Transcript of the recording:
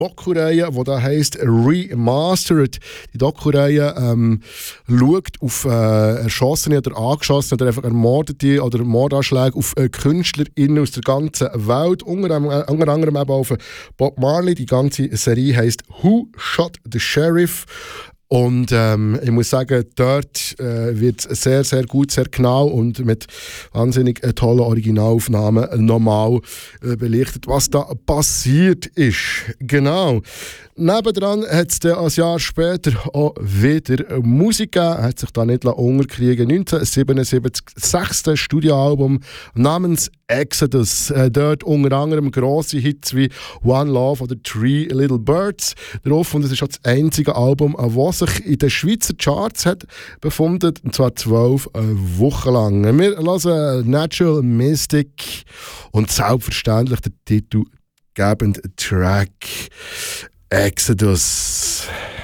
Doku-Reihe, die da heisst Remastered. Die Doku-Reihe schaut auf erschossene oder angeschossene oder einfach ermordete oder Mordanschläge auf KünstlerInnen aus der ganzen Welt. Unter anderem eben auf Bob Marley. Die ganze Serie heisst Who Shot the Sheriff? Und ich muss sagen, dort wird sehr, sehr gut, sehr genau und mit wahnsinnig tollen Originalaufnahmen nochmal belichtet, was da passiert ist. Genau. Nebendran hat es ein Jahr später auch wieder Musik gegeben, hat sich da nicht unterkriegen. 1977 das 6. Studioalbum namens Exodus. Dort unter anderem grosse Hits wie One Love oder Three Little Birds drauf. Und es ist auch das einzige Album, das sich in den Schweizer Charts hat befunden, und zwar 12 Wochen lang. Wir hören Natural Mystic und selbstverständlich der titelgebende Track Exodus.